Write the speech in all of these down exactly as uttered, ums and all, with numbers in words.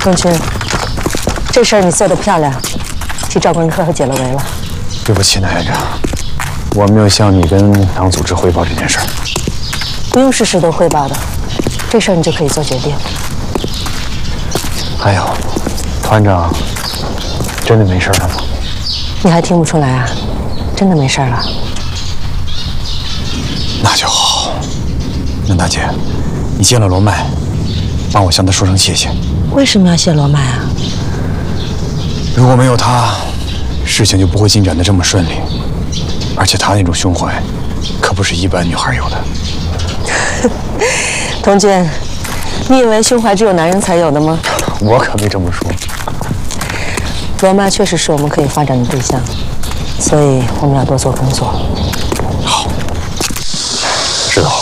东君，这事儿你做得漂亮，替赵贵客和解了围了。 对不起，南院长，我没有向你跟党组织汇报这件事儿。 不用事事都汇报的，这事儿你就可以做决定。 还有，团长真的没事了吗？ 你还听不出来啊？真的没事了。 那就好。任大姐，你见了罗麦，帮我向他说声谢谢。 为什么要谢罗麦啊？ 如果没有他，事情就不会进展得这么顺利。而且他那种胸怀，可不是一般女孩有的。 童军，你以为胸怀只有男人才有的吗？ 我可没这么说。 罗麦确实是我们可以发展的对象，所以我们要多做工作。 好， 知道了。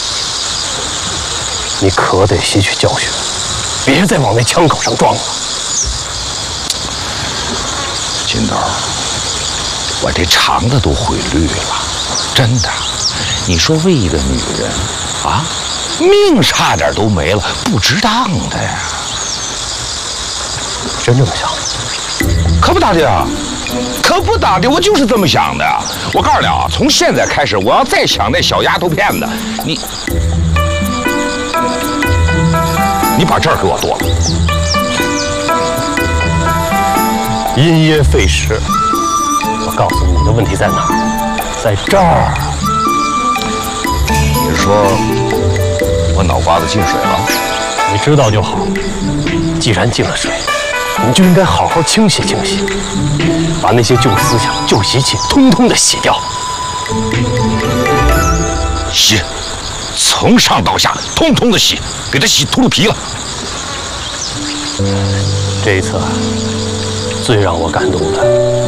你可得吸取教训，别再往那枪口上撞了。 金斗，我这肠子都悔绿了，真的。你说为一个女人啊，命差点都没了，不值当的呀。 真这么想？ 可不咋的啊，可不咋的，我就是这么想的。我告诉你啊，从现在开始，我要再想那小丫头片子，你你把这儿给我剁了。 因噎废食。我告诉你，你的问题在哪儿？在这儿。 你是说我脑瓜子进水了？ 你知道就好。既然进了水，你就应该好好清洗清洗，把那些旧思想、旧习气通通的洗掉。 洗，从上到下通通的洗，给它洗秃噜皮了。 这一次，最让我感动的